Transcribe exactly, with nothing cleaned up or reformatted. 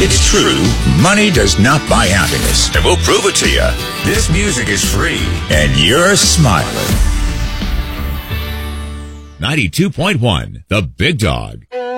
It's true, money does not buy happiness, and we'll prove it to you. This music is free, and you're smiling. ninety-two point one, The Big Dog.